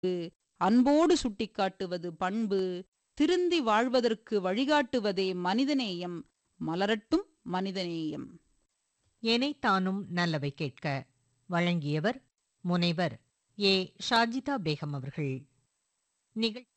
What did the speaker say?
அன்போடு சுட்டிக்காட்டுவது பண்பு, திருந்தி வாழ்வதற்கு வழிகாட்டுவதே மனிதநேயம். மலரட்டும் மனிதநேயம். எனைத்தானும் நல்லவை கேட்க வழங்கியவர் முனைவர் ஏ ஷாஜிதா பேகம் அவர்கள். நிகழ்ச்சி